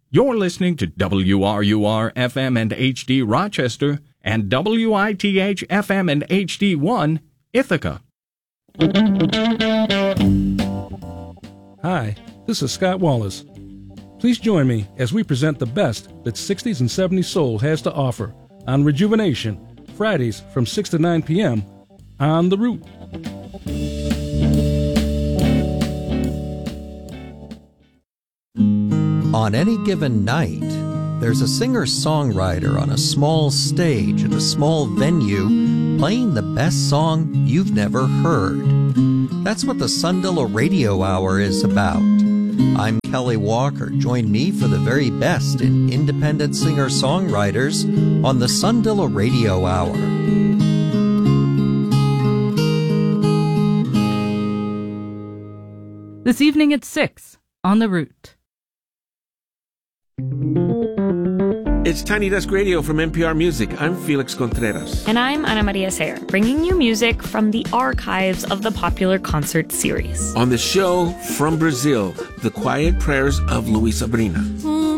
You're listening to WRUR FM and HD Rochester and WITH FM and HD1 Ithaca. Hi, this is Scott Wallace. Please join me as we present the best that 60s and 70s soul has to offer on Rejuvenation, Fridays from 6 to 9 p.m. on The Root. On any given night, there's a singer-songwriter on a small stage at a small venue playing the best song you've never heard. That's what the Sundilla Radio Hour is about. I'm Kelly Walker. Join me for the very best in independent singer-songwriters on the Sundilla Radio Hour. This evening at 6 on The Root. It's Tiny Desk Radio from NPR Music. I'm Felix Contreras. And I'm Ana Maria Sayer, bringing you music from the archives of the popular concert series. On the show, from Brazil, The Quiet Prayers of Luis Sabrina.